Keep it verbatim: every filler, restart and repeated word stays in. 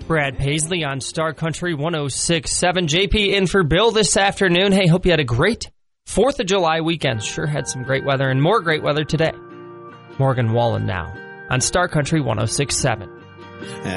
Brad Paisley on Star Country one oh six point seven. J P in for Bill this afternoon. Hey, hope you had a great fourth of July weekend. Sure had some great weather and more great weather today. Morgan Wallen now on Star Country one oh six point seven.